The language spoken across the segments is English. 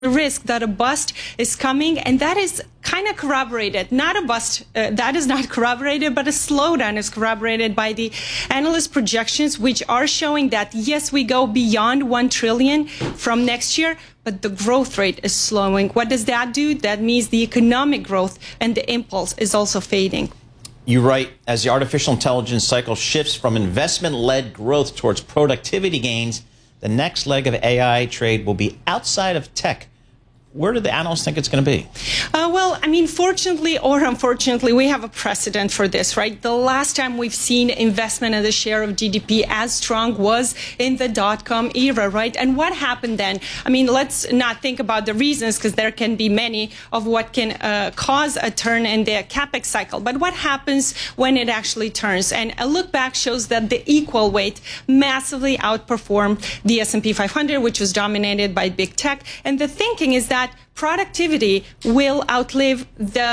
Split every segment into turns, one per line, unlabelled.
risk that a bust is coming, and that is kind of corroborated. Not a bust, that is not corroborated, but a slowdown is corroborated by the analyst projections, which are showing that, yes, we go beyond 1 trillion from next year, but the growth rate is slowing. What does that do? That means the economic growth and the impulse is also fading.
You write, as the artificial intelligence cycle shifts from investment-led growth towards productivity gains, the next leg of AI trade will be outside of tech. Where do the analysts think it's going to be?
Well, I mean, fortunately or unfortunately, we have a precedent for this, right? The last time we've seen investment as a share of GDP as strong was in the dot-com era, right? And what happened then? I mean, let's not think about the reasons, because there can be many of what can cause a turn in the capex cycle. But what happens when it actually turns? And a look back shows that the equal weight massively outperformed the S&P 500, which was dominated by big tech. And the thinking is that productivity will outlive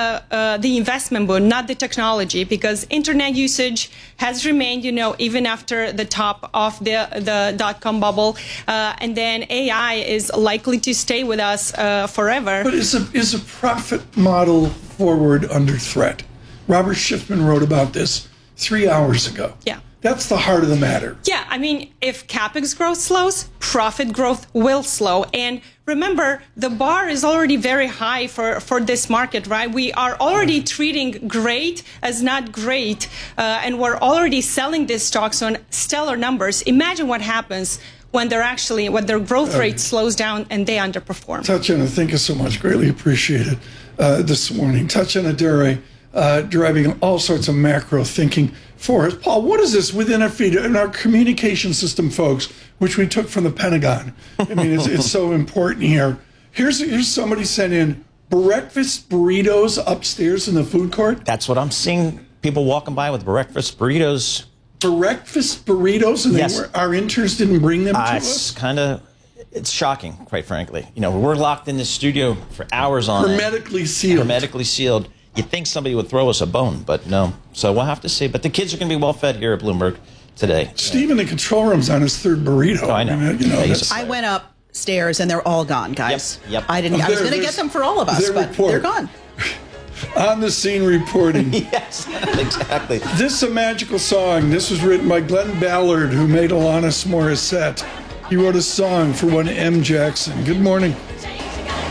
the investment boom, not the technology, because internet usage has remained, you know, even after the top of the dot-com bubble, and then AI is likely to stay with us forever.
But is a profit model forward under threat? Robert Schiffman wrote about this 3 hours ago.
Yeah.
That's the heart of the matter.
Yeah, I mean, if capex growth slows, profit growth will slow. And remember, the bar is already very high for this market, right? We are already treating great as not great, and we're already selling these stocks on stellar numbers. Imagine what happens when their growth rate slows down and they underperform.
Tatiana, thank you so much. Greatly appreciated this morning. Tatiana Dare, driving all sorts of macro thinking for us. Paul, what is this within our feed, in our communication system, folks, which we took from the Pentagon? I mean, it's so important here. Here's somebody sent in breakfast burritos upstairs in the food court.
That's what I'm seeing. People walking by with breakfast burritos.
Breakfast burritos, and
yes.
Our interns didn't bring them to us?
It's shocking, quite frankly. You know, we're locked in this studio for hours on
Hermetically sealed.
Hermetically sealed. You'd think somebody would throw us a bone, but no. So we'll have to see. But the kids are going to be well fed here at Bloomberg today.
Steve in the control room's on his third burrito.
Oh, I know.
I went upstairs and they're all gone, guys.
Yep.
I was going to get them for all of us, but they're gone.
On the scene reporting.
Yes, exactly.
This is a magical song. This was written by Glenn Ballard, who made Alanis Morissette. He wrote a song for one M. Jackson. Good morning.